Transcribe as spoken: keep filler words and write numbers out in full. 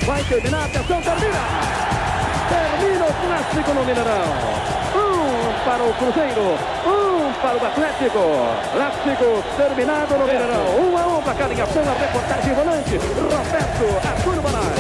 Vai terminar, atenção, termina! Termina o clássico no Mineirão. Um para o Cruzeiro, um para o Atlético. Clássico terminado no Mineirão. Um a um para cada ação, a reportagem volante. Roberto Arturo Banal.